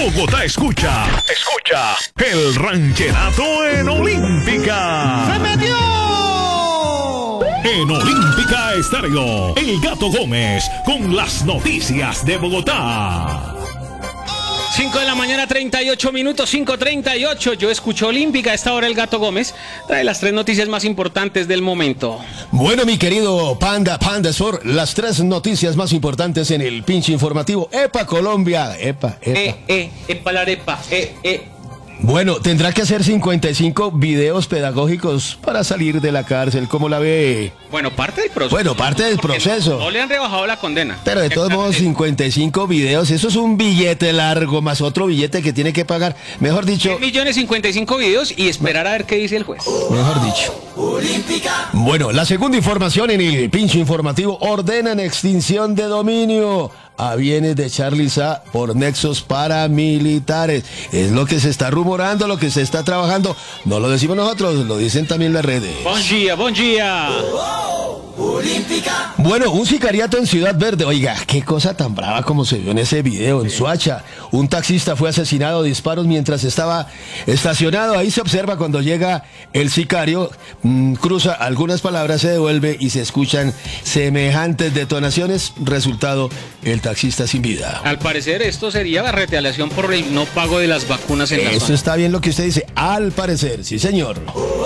Bogotá escucha el rancherato en Olímpica. ¡Se metió! En Olímpica Estéreo, El Gato Gómez con las noticias de Bogotá. 5 de la mañana, 38 minutos, 5:38. Yo escucho Olímpica. A esta hora el Gato Gómez trae las 3 noticias más importantes del momento. Bueno, mi querido Panda Sport, las 3 noticias más importantes en el pinche informativo. ¡Epa, Colombia! ¡Epa! Epa la arepa, Bueno, tendrá que hacer 55 videos pedagógicos para salir de la cárcel. ¿Cómo la ve? Bueno, parte del proceso. Bueno, parte del proceso. No le han rebajado la condena. Pero de todos modos, 55 videos, eso es un billete largo más otro billete que tiene que pagar. Mejor dicho... 10.055 videos y esperar a ver qué dice el juez. Mejor dicho. Bueno, la segunda información en el pinche informativo. Ordenan extinción de dominio a bienes de Charlie Sa por nexos paramilitares. Es lo que se está rumorando, lo que se está trabajando. No lo decimos nosotros, lo dicen también las redes. Buen día. Bueno, un sicariato en Ciudad Verde. Oiga, qué cosa tan brava como se vio en ese video en Soacha. Un taxista fue asesinado a disparos mientras estaba estacionado. Ahí se observa cuando llega el sicario, cruza algunas palabras, se devuelve y se escuchan semejantes detonaciones. Resultado, el taxista sin vida. Al parecer esto sería la retaliación por el no pago de las vacunas en la Eso está bien lo que usted dice. Al parecer, sí señor.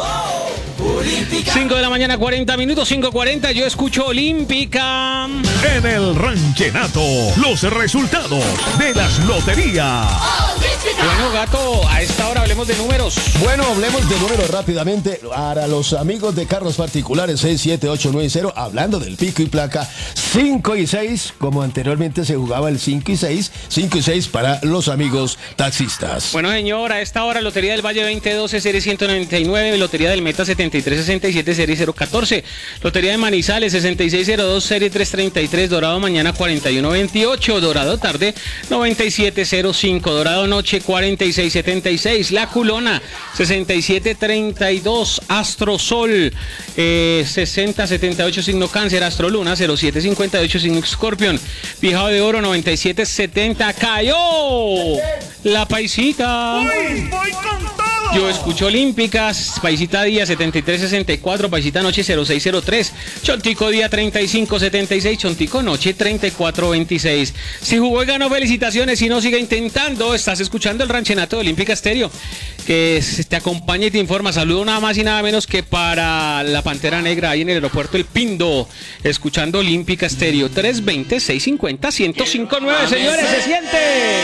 5 de la mañana, 40 minutos, 5:40. Yo escucho Olímpica. En el rancherato, los resultados de las loterías. Bueno, Gato, a esta hora hablemos de números. Bueno, hablemos de números rápidamente. Para los amigos de carros particulares, 67890, hablando del pico y placa, 5 y 6, como anteriormente se jugaba el 5 y 6, 5 y 6 para los amigos taxistas. Bueno, señor, a esta hora, Lotería del Valle 2012, serie 199, Lotería del Meta 7367, serie 014, Lotería de Manizales 6602, serie 333, Dorado mañana 4128, Dorado tarde 9705, Dorado noche 4676, La Culona 6732, Astro Sol 6078, signo Cáncer, Astro Luna 0758, signo Escorpión, Fijado de Oro 9770, cayó la paisita. Voy con todo. Yo escucho Olímpicas, paisita día 7364, paisita noche 0603, Chontico día 3576, Chontico noche 3426. Si jugó y ganó, felicitaciones. Si no, siga intentando. Estás escuchando el ranchenato de Olímpica Estéreo, que te acompaña y te informa. Saludo nada más y nada menos que para la Pantera Negra ahí en el aeropuerto El Pindo, escuchando Olímpica Estéreo. 320-650-1059, señores, se siente.